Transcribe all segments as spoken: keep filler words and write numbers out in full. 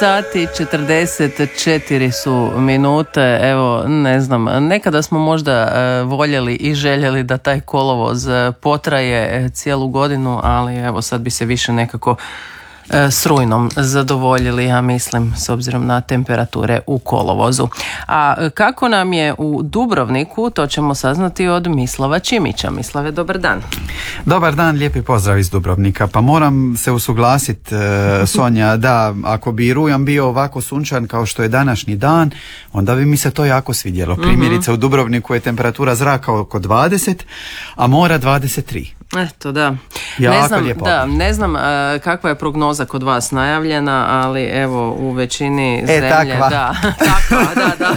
sati četrdeset četiri su minute, evo ne znam, nekada smo možda voljeli i željeli da taj kolovoz potraje cijelu godinu, ali evo sad bi se više nekako s rujnom zadovoljili, ja mislim, s obzirom na temperature u kolovozu. A kako nam je u Dubrovniku, to ćemo saznati od Mislava Čimića. Mislave, dobar dan. Dobar dan, lijepi pozdrav iz Dubrovnika. Pa moram se usuglasiti, Sonja, da ako bi rujan bio ovako sunčan kao što je današnji dan, onda bi mi se to jako svidjelo. Primjerice, u Dubrovniku je temperatura zraka oko dvadeset, a mora dvadeset tri. Eto, da. Jako ne znam, lijepo. da, ne znam uh, kakva je prognoza kod vas najavljena, ali evo u većini e, zemlje, takva. da, takva, da, da.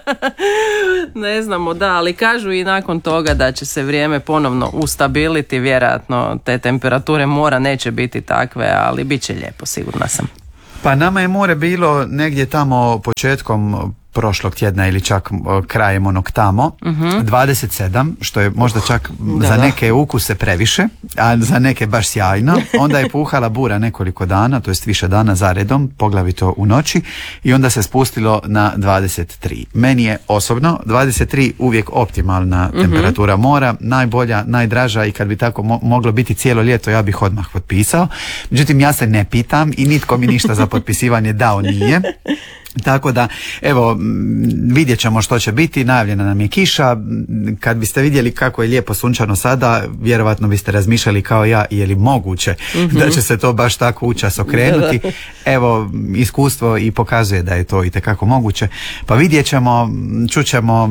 Ne znamo, da, ali kažu i nakon toga da će se vrijeme ponovno ustabiliti, vjerojatno te temperature mora neće biti takve, ali bit će lijepo, sigurna sam. Pa nama je more bilo negdje tamo početkom prošlog tjedna ili čak krajem onog tamo, uh-huh. dvadeset sedam, što je možda čak da, za neke ukuse previše, a za neke baš sjajno. Onda je puhala bura nekoliko dana, to jest više dana za redom, poglavito u noći, i onda se spustilo na dvadeset tri. Meni je osobno dvadeset tri uvijek optimalna uh-huh. temperatura mora, najbolja, najdraža, i kad bi tako mo- moglo biti cijelo ljeto, ja bih odmah potpisao. Međutim, ja se ne pitam i nitko mi ništa za potpisivanje dao nije. Tako da, evo, vidjet ćemo što će biti, najavljena nam je kiša. Kad biste vidjeli kako je lijepo sunčano sada, vjerovatno biste razmišljali kao ja, je li moguće mm-hmm. da će se to baš tako učas okrenuti. Evo, iskustvo i pokazuje da je to itekako moguće. Pa vidjet ćemo, čućemo,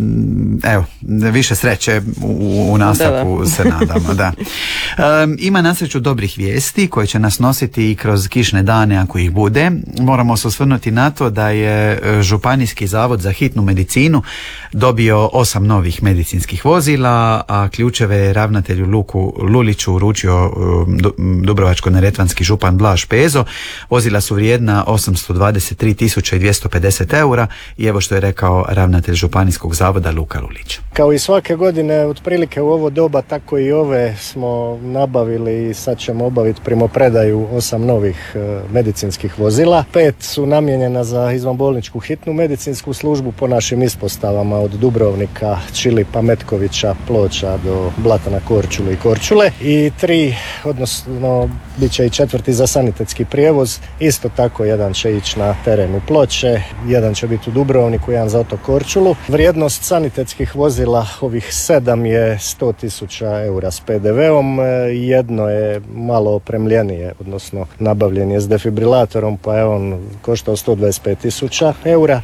evo, više sreće u, u nastavku, da, da. se nadamo. Da. Um, ima na sreću dobrih vijesti koje će nas nositi i kroz kišne dane ako ih bude. Moramo se osvrnuti na to da je Županijski zavod za hitnu medicinu dobio osam novih medicinskih vozila, a ključeve je ravnatelju Luku Luliću uručio dubrovačko-neretvanski župan Blaž Pezo. Vozila su vrijedna osamsto dvadeset tri tisuće dvjesto pedeset eura i evo što je rekao ravnatelj Županijskog zavoda Luka Lulić. Kao i svake godine, otprilike u ovo doba, tako i ove smo nabavili i sad ćemo obaviti primopredaju osam novih e, medicinskih vozila. Pet su namijenjena za izvanbolničku hitnu medicinsku službu po našim ispostavama od Dubrovnika, Čilipa, Metkovića, Ploča do Blatana, Korčule i Korčule, i tri, odnosno bit će i četvrti za sanitetski prijevoz. Isto tako jedan će ići na teren u Ploče, jedan će biti u Dubrovniku, jedan za otok Korčulu. Vrijednost sanitetskih vozila ovih sedam je sto tisuća eura s pe de veom, jedno je malo opremljenije, odnosno nabavljen je s defibrilatorom, pa je on koštao sto dvadeset pet tisuća eura.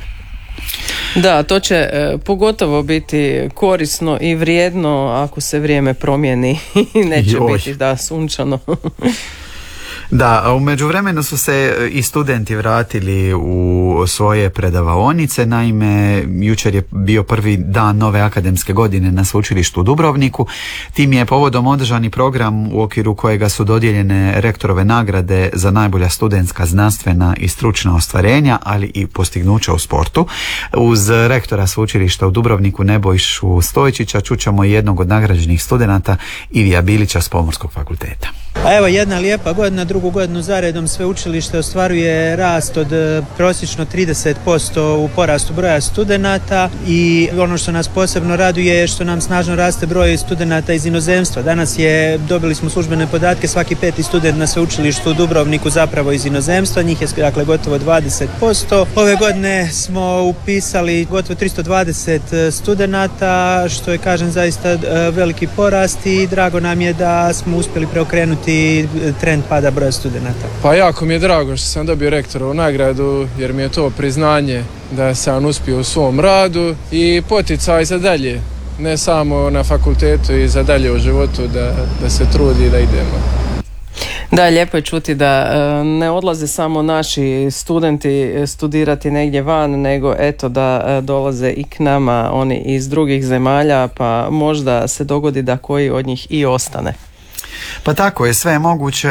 Da, to će e, pogotovo biti korisno i vrijedno ako se vrijeme promijeni i neće Joj. biti da sunčano. Da, a u međuvremenu su se i studenti vratili u svoje predavaonice. Naime, jučer je bio prvi dan nove akademske godine na sveučilištu u Dubrovniku. Tim je povodom održani program u okviru kojega su dodijeljene rektorove nagrade za najbolja studentska, znanstvena i stručna ostvarenja, ali i postignuća u sportu. Uz rektora sveučilišta u Dubrovniku Nebojšu Stojčića čućemo jednog od nagrađenih studenata, Ivija Bilića s Pomorskog fakulteta. A evo jedna lijepa godina, drugu godinu zaredom sveučilište ostvaruje rast od prosječno trideset posto u porastu broja studenata, i ono što nas posebno raduje je što nam snažno raste broj studenata iz inozemstva. Danas je, dobili smo službene podatke, svaki peti student na sveučilištu u Dubrovniku zapravo iz inozemstva, njih je dakle gotovo dvadeset posto. Ove godine smo upisali gotovo tristo dvadeset studenata, što je, kažem, zaista veliki porast, i drago nam je da smo uspjeli preokrenuti trend pada broja studenata. Pa jako mi je drago što sam dobio rektorovu nagradu, jer mi je to priznanje da sam uspio u svom radu i poticaj za dalje, ne samo na fakultetu i za dalje u životu, da, da se trudi da idemo. Da, lijepo je čuti da e, ne odlaze samo naši studenti studirati negdje van, nego eto da e, dolaze i k nama oni iz drugih zemalja, pa možda se dogodi da koji od njih i ostane. Pa tako je, sve je moguće,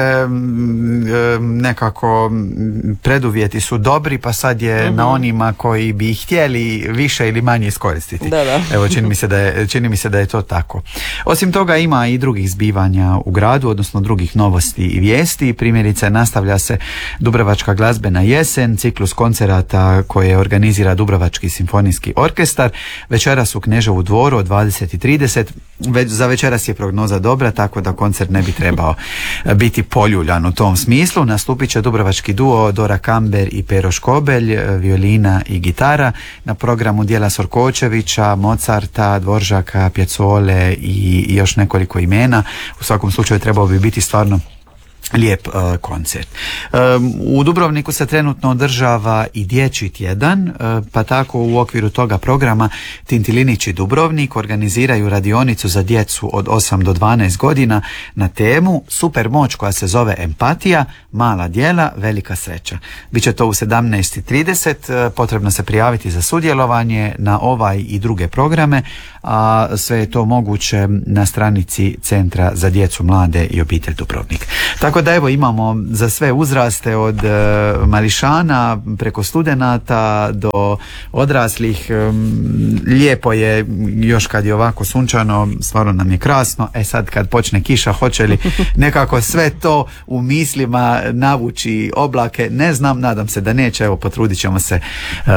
nekako preduvjeti su dobri, pa sad je uh-huh. na onima koji bi htjeli više ili manje iskoristiti. Da, da. Evo, čini mi se da je, čini mi se da je to tako. Osim toga ima i drugih zbivanja u gradu, odnosno drugih novosti i vijesti. Primjerice, nastavlja se Dubrovačka glazbena jesen, ciklus koncerata koje organizira Dubrovački simfonijski orkestar. Večeras u Kneževu dvoru od dvadeset i trideset. Već, za večeras je prognoza dobra, tako da koncert ne bi trebao biti poljuljan u tom smislu. Nastupit će dubrovački duo Dora Kamber i Pero Škobelj, violina i gitara. Na programu dijela Sorkočevića, Mozarta, Dvoržaka, Pjecole i još nekoliko imena. U svakom slučaju trebao bi biti stvarno lijep uh, koncert. Um, u Dubrovniku se trenutno održava i dječji tjedan, uh, pa tako u okviru toga programa Tintilinić i Dubrovnik organiziraju radionicu za djecu od osam do dvanaest godina na temu Super moć koja se zove empatija, mala djela, velika sreća. Biće to u sedamnaest i trideset, uh, potrebno se prijaviti za sudjelovanje na ovaj i druge programe, a sve je to moguće na stranici Centra za djecu, mlade i obitelj Dubrovnik. Tako da evo imamo za sve uzraste od e, mališana preko studenata do odraslih. E, lijepo je još kad je ovako sunčano, stvarno nam je krasno. E sad kad počne kiša, hoće li nekako sve to u mislima navući oblake, ne znam, nadam se da neće. Evo potrudit ćemo se e,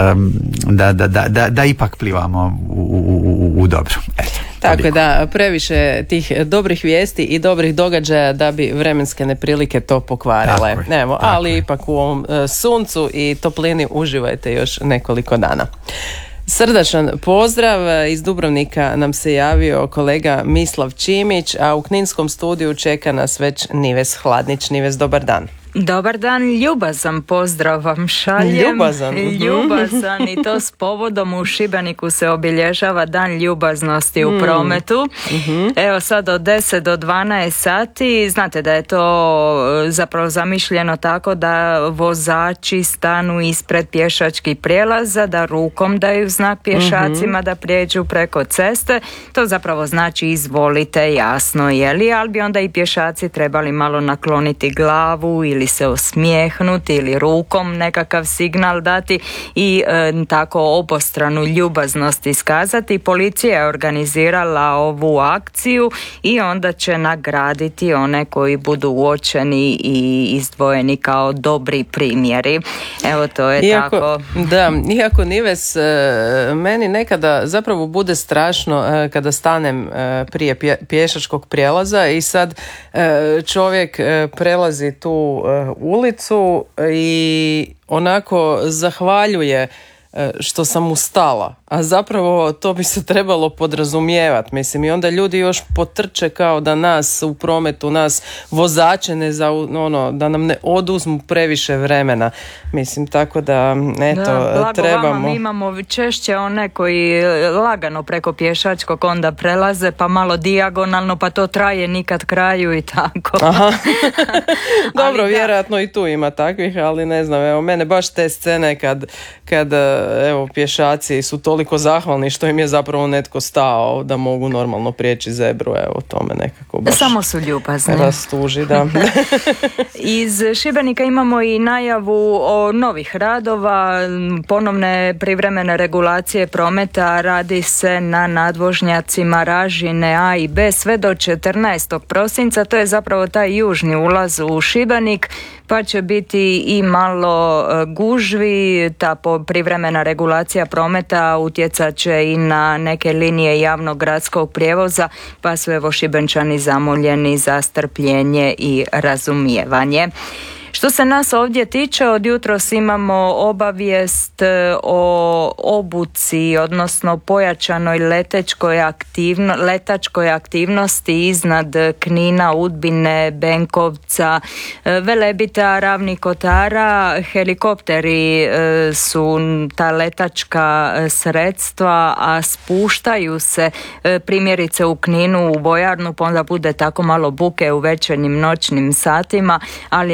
da, da, da, da, da ipak plivamo u, u, u, u dobro. Eto, tako toliko. da previše tih dobrih vijesti i dobrih događaja da bi vremenske neprilike to pokvarile. Tako je, Evo, tako ali je. ipak u ovom uh, suncu i toplini uživajte još nekoliko dana. Srdačan pozdrav, iz Dubrovnika nam se javio kolega Mislav Čimić, a u kninskom studiju čeka nas već Nives Hladnić. Nives, dobar dan. Dobar dan, ljubazan pozdrav vam šaljem. Ljubazan. Ljubazan i to s povodom u Šibeniku se obilježava dan ljubaznosti u prometu. Mm-hmm. Evo sad od deset do dvanaest sati, znate da je to zapravo zamišljeno tako da vozači stanu ispred pješačkih prijelaza, da rukom daju znak pješacima mm-hmm. da prijeđu preko ceste. To zapravo znači izvolite, jasno, jeli, ali bi onda i pješaci trebali malo nakloniti glavu ili se osmijehnuti ili rukom nekakav signal dati i e, tako obostranu ljubaznost iskazati. Policija je organizirala ovu akciju i onda će nagraditi one koji budu uočeni i izdvojeni kao dobri primjeri. Evo, to je iako, tako. Da, iako Nives, meni nekada zapravo bude strašno kada stanem prije pješačkog prijelaza i sad čovjek prelazi tu ulicu i onako zahvaljuje što sam ustala, a zapravo to bi se trebalo podrazumijevati, mislim, i onda ljudi još potrče kao da nas u prometu, nas vozače ne za, ono, da nam ne oduzmu previše vremena, mislim, tako da eto, da, trebamo. Vama, mi imamo češće one koji lagano preko pješačkog onda prelaze, pa malo dijagonalno, pa to traje nikad kraju i tako. Aha. Dobro, ali vjerojatno i tu ima takvih, ali ne znam, evo, mene baš te scene kad, kad evo, pješaci su toliko zahvalni što im je zapravo netko stao da mogu normalno prijeći zebru, evo, to me nekako baš samo su ljubazni. Rastuži, da. Iz Šibenika imamo i najavu o novih radova, ponovne privremene regulacije prometa. Radi se na nadvožnjacima Ražine A i B sve do četrnaestog prosinca, to je zapravo taj južni ulaz u Šibenik, pa će biti i malo gužvi. Ta privremena regulacija prometa utjecat će i na neke linije javnog gradskog prijevoza, pa su evo Šibenčani zamoljeni za strpljenje i razumijevanje. Što se nas ovdje tiče, od jutros imamo obavijest o obuci, odnosno pojačanoj letečkoj aktivno, letačkoj aktivnosti iznad Knina, Udbine, Benkovca, Velebita, Ravnih Kotara. Helikopteri su ta letačka sredstva, a spuštaju se primjerice u Kninu u vojarnu, pa onda bude tako malo buke u večernjim noćnim satima, ali evo, to je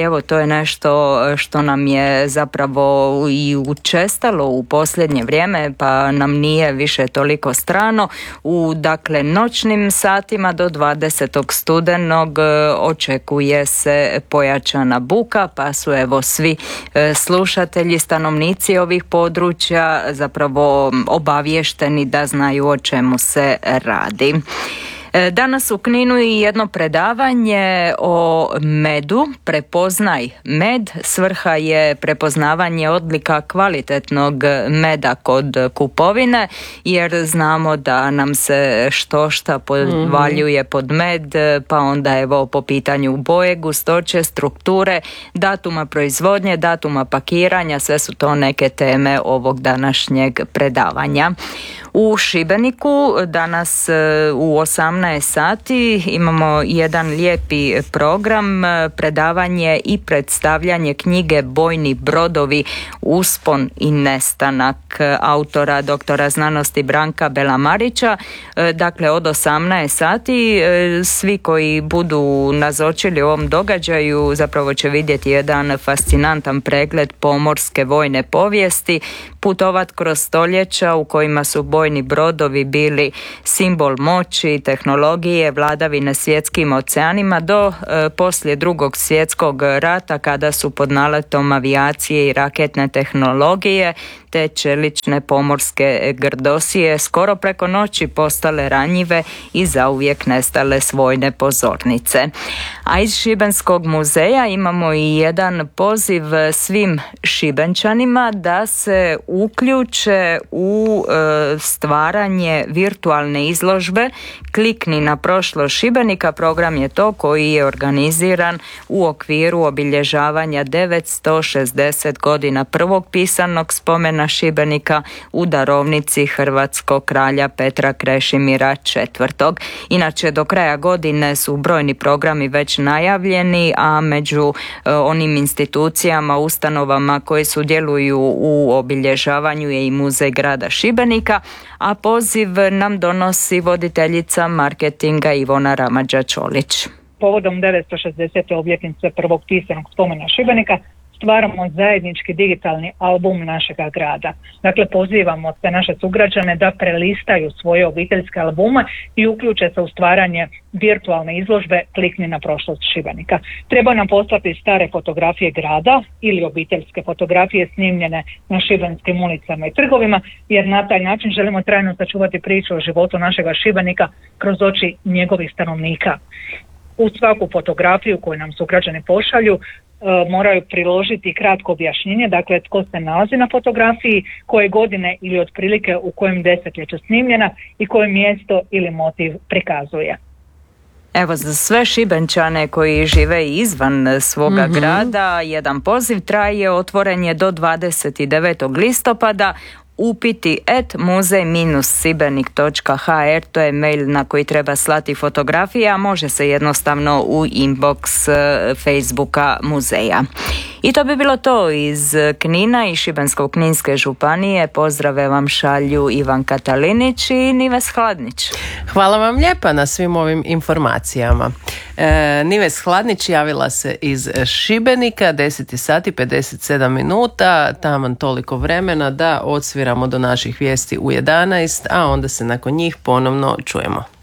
nešto što nam je zapravo i učestalo u posljednje vrijeme, pa nam nije više toliko strano. U dakle noćnim satima do dvadesetog studenog očekuje se pojačana buka, pa su evo svi slušatelji, stanovnici ovih područja zapravo obavješteni da znaju o čemu se radi. Danas u Kninu i jedno predavanje o medu, Prepoznaj med. Svrha je prepoznavanje odlika kvalitetnog meda kod kupovine, jer znamo da nam se štošta podvaljuje pod med, pa onda evo po pitanju boje, gustoće, strukture, datuma proizvodnje, datuma pakiranja, sve su to neke teme ovog današnjeg predavanja. U Šibeniku danas u osamnaest sati imamo jedan lijepi program, predavanje i predstavljanje knjige Bojni brodovi, uspon i nestanak autora doktora znanosti Branka Belamarića. Dakle, od osamnaest sati svi koji budu nazočili ovom događaju zapravo će vidjeti jedan fascinantan pregled pomorske vojne povijesti, putovat kroz stoljeća u kojima su bojni brodovi bili simbol moći, tehnologije, vladavine svjetskim oceanima do e, poslije drugog svjetskog rata, kada su pod naletom avijacije i raketne tehnologije te čelične pomorske grdosije skoro preko noći postale ranjive i zauvijek nestale s vojne pozornice. A iz Šibenskog muzeja imamo i jedan poziv svim Šibenčanima da se uključe u e, stvaranje virtualne izložbe Klikni na prošlost Šibenika. Program je to koji je organiziran u okviru obilježavanja devetsto šezdeset godina prvog pisanog spomena Šibenika u darovnici hrvatskog kralja Petra Krešimira četvrtog. Inače, do kraja godine su brojni programi već najavljeni, a među e, onim institucijama, ustanovama koji sudjeluju u obilježavanju je i Muzej grada Šibenika, a poziv nam donosi voditeljica marketinga Ivona Ramađa-Čolić. Povodom devetsto šezdesete obljetnice prvog pisanog spomena Šibenika stvaramo zajednički digitalni album našega grada. Dakle, pozivamo sve naše sugrađane da prelistaju svoje obiteljske albume i uključe se u stvaranje virtualne izložbe Klikni na prošlost Šibenika. Treba nam poslati stare fotografije grada ili obiteljske fotografije snimljene na šibenskim ulicama i trgovima, jer na taj način želimo trajno sačuvati priču o životu našega Šibenika kroz oči njegovih stanovnika. U svaku fotografiju koju nam sugrađani pošalju moraju priložiti kratko objašnjenje, dakle tko se nalazi na fotografiji, koje godine ili otprilike u kojem desetljeću snimljena i koje mjesto ili motiv prikazuje. Evo, za sve Šibenčane koji žive izvan svoga mm-hmm. grada, jedan poziv traje, otvoren je do dvadeset devetog listopada. Upiti et muzej sibenik točka ha er, to je mail na koji treba slati fotografije, a može se jednostavno u inbox Facebooka muzeja. I to bi bilo to iz Knina i Šibensko-kninske županije. Pozdrave vam šalju Ivan Katalinić i Nives Hladnić. Hvala vam lijepa na svim ovim informacijama. E, Nives Hladnić javila se iz Šibenika, deset sati pedeset sedam minuta, taman toliko vremena da odsviramo do naših vijesti u jedanaest, a onda se nakon njih ponovno čujemo.